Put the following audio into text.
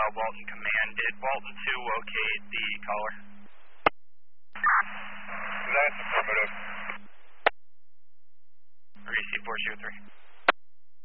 Walton Command. Did Walton 2 locate the caller? That's affirmative. Receive 403.